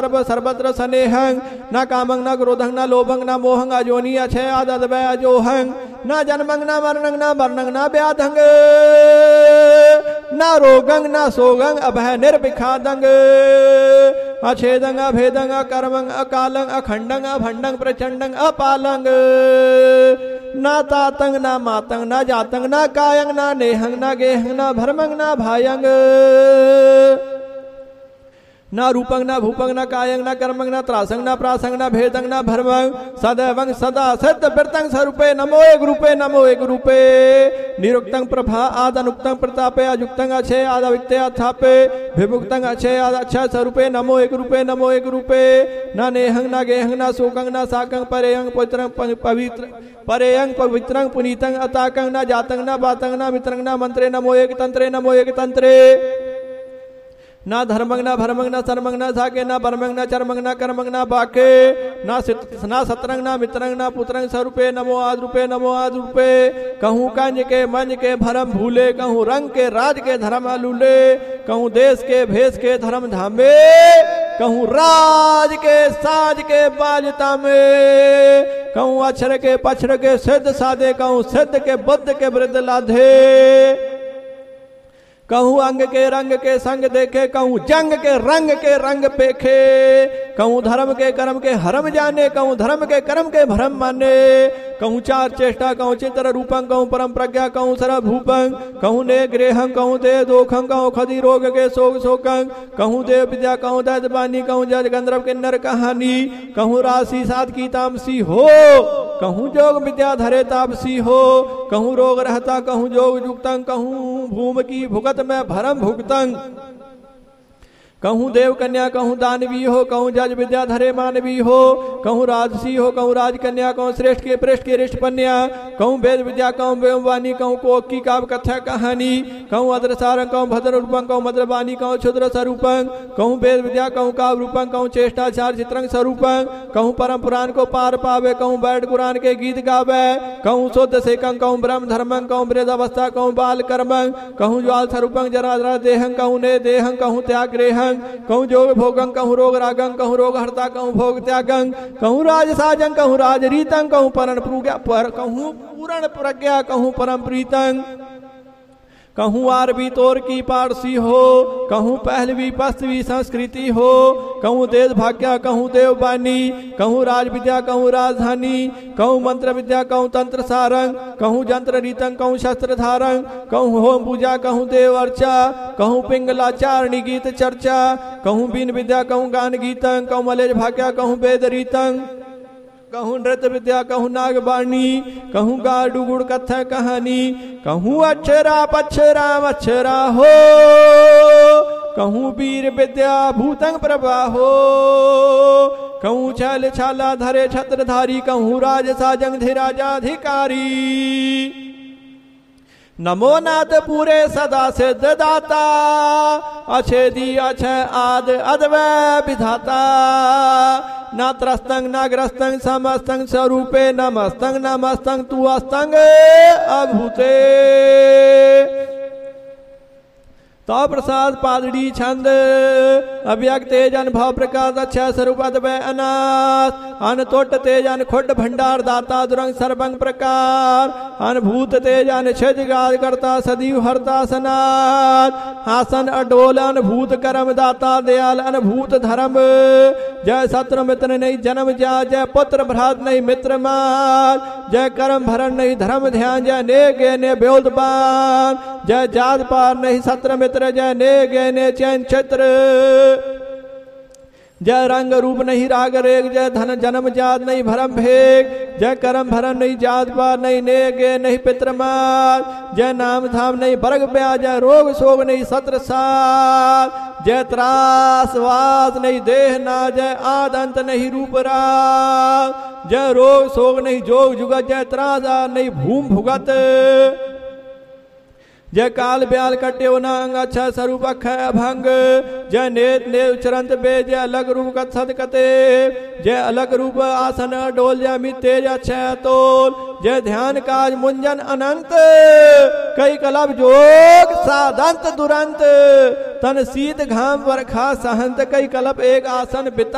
सर्व सर्वत्र स्नेहं न कामं न क्रोधं न लोभं न मोहं अजोनि अक्षय आदद्वय अजोहं न जन्मं न मरणं न वर्णं न व्याधं न रोगं न सोगं अभय निर्विखादं अछेदं अभेदं अकर्मं अकालं अखंडं अभंडं प्रचंडं अपालं न तातं न मातं न जातं न कायं न नेहं न गेहं न भरमं न भायं न रूपं न भूपं न कायं न कर्मं न त्रासं न प्रासं न भेदं न भर्मं सदैवं सदा सत्य वृत्तं स्वरूपे नमो एक रूपे नमो एक रूपे निरुक्तं प्रभा आदनुक्तं प्रतापे अजुक्तं अक्षय आदविक्ते अथापे विमुक्तं अक्षय अक्षय स्वरूपे नमो एक रूपे न नेहं न गेहं न शोकं न साकं परेयं पवित्र परेयं पवित्रं पुनीतं अताकं न जातं न बातं न मित्रं न मंत्रे नमो एक तंत्रे न धर्मं न भरमं न सर्मं न साके न परमं न चर्मं न कर्मं न बाके न सत्रं न मित्रं न पुत्रं स्वरूपे नमो आद्रूपे कहूँ कंज के मंज के भरम भूले कहूँ रंग के राज के धर्म अलूले कहूँ देश के भेष के धर्म धामे कहूँ राज के साज के बाजता में कहूँ अक्षर के पक्षर के सिद्ध साधे कहूँ सिद्ध के बुद्ध के वृद्ध लाधे कहूँ अंग के रंग के संग देखे कहूँ जंग के रंग पेखे कहूँ धर्म के कर्म के हरम जाने कहूँ धर्म के कर्म के भरम माने कहूँ चार चेष्टा कहूँ चित्र रूपं कहूँ परम प्रज्ञा कहूँ सर्वभूपं कहूँ ने गृहं कहूँ दे दोखं कहूँ खदी रोग के शोक शोकं कहूँ देव विद्या कहूँ दैत्यवाणी कहूँ जज गंधर्व किन्नर कहानी कहूँ राशि साध की तामसी हो कहूँ जोग विद्या धरे तापसी हो कहूँ रोग रहता कहूँ जोग जुक्तं कहूँ भूम की भुगत में भरम भुगतं कहूँ देव कन्या कहूँ दानवी हो कहूँ जज विद्या धरे मानवी हो कहूँ राजसी हो कहूँ राजकन्या कहूँ श्रेष्ठ के पृष्ठ की रिष्ट कन्या कहूँ वेद विद्या कहूँ वेमवाणी कहूँ कोक की काव्य कथा कहानी कहूँ अद्रसारं कहूँ भद्र रूपं कहूँ मद्रवाणी कहूँ क्षुद्र स्वरूपं कहूँ वेद विद्या कहूँ काव्य रूपं कहूँ चेष्टाचार चित्रं स्वरूपं कहूँ परम पुराण को पार पावे कहूँ बैठ कुरान के गीत गावे कहूँ शुद्ध सेकं कहूँ ब्रह्म धर्मं कहूँ वृद्ध अवस्था कहूँ बाल कर्मं कहूँ ज्वाल स्वरूपं जरा देहं कहूँ ने देहं कहूँ त्याग रेहं कहूँ जोग भोगं कहूँ रोग रागं कहूँ रोग हरता कहूँ भोग त्यागं कहूँ राज साजं कहूँ राज रीतं कहूँ कहूँ पूर्ण प्रज्ञा कहूँ परम प्रीतं कहूँ आरवी तोर की पारसी हो कहूँ पहलवी पस्तवी संस्कृति हो कहूँ देश भाग्या कहूँ देववाणी कहूँ राज विद्या कहूँ राजधानी कहूँ मंत्र विद्या कहूँ तंत्र सारंग कहूँ जंत्र रीतं कहूँ शस्त्र धारंग कहूँ होम पूजा कहूँ देव अर्चा कहूँ पिंगलाचारणी गीत चर्चा कहूँ बीन विद्या कहूँ गान गीतं कहूँ मलेज भाग्या कहूँ वेद रीतं कहूँ नृत्य विद्या कहूँ नागवाणी कहूँ गाडू गुड़ कथा कहानी कहूँ अक्षरा पक्षरा मच्छरा हो कहूँ वीर विद्या भूतंग प्रभा हो कहूँ छल छाला धरे छत्रधारी कहूँ राज साजंग धीराजाधिकारी नमो नाथ पूरे सदा सिद्ध दाता अछेदी अक्षय आद अद्वय विधाता न त्रस्तंग न ग्रस्तंग समस्तंग स्वरूपे नमस्तंग नमस्तंग तू अस्तंग अभूते तो प्रसाद पादड़ी छंद अव्यक्त तेज अनुभव प्रकाश अक्षय स्वरूप अद्वय अनाथ अनतोट तेज अनखुड भंडार दाता दुरंग सर्वंग प्रकार अनभूत तेज अनछज गाद करता सदीव हरता सनाथ आसन अडोल अनभूत कर्म दाता दयाल अनभूत धर्म जय शत्रु मित्र नहीं जन्म जा जय पुत्र भ्रात नहीं मित्र मान जय कर्म भरण नहीं धर्म ध्यान जय ने गे ने ब्योदबान जय जात पार नहीं सत्र मित्र जय ने गे ने चैन छत्र जय रंग रूप नहीं राग रेग जय धन जन्म जात नहीं भरम भेग जय कर्म भरण नहीं जात पार नहीं ने गे नहीं पितृमार जय नाम धाम नहीं वर्ग ब्याज जय रोग शोग नहीं सत्र सात जय त्रास वास नहीं देह ना जय आद अंत नहीं रूप राग जय रोग शोग नहीं जोग जुगत जय त्रास नहीं भूम भुगत जय काल ब्याल कट्यो नांग अच्छा स्वरूप अक्षय अभंग जय नेत नेव चरंत बे जय अलग रूप कथत कते जय अलग रूप आसन डोल जय मित तेज अक्षय तोल जय ध्यान काज मुंजन अनंत कई कलब जोग साधंत दुरंत तन शीत घाम वर्षा सहंत कई कलब एक आसन बिता